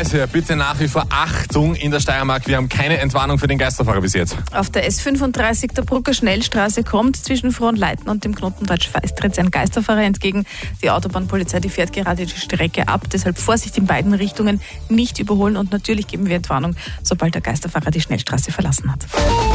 Verkehrsverkehr, bitte nach wie vor Achtung in der Steiermark. Wir haben keine Entwarnung für den Geisterfahrer bis jetzt. Auf der S35 der Brucker Schnellstraße kommt zwischen Frohnleiten und dem Knoten Deutsch-Feistritz ein Geisterfahrer entgegen. Die Autobahnpolizei, die fährt gerade die Strecke ab. Deshalb Vorsicht in beiden Richtungen, nicht überholen und natürlich geben wir Entwarnung, sobald der Geisterfahrer die Schnellstraße verlassen hat.